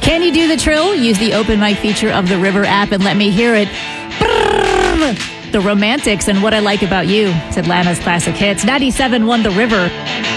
Can you do the trill? Use the open mic feature of the River app and let me hear it. The Romantics and What I Like About You. It's Atlanta's classic hits. 97.1 The River.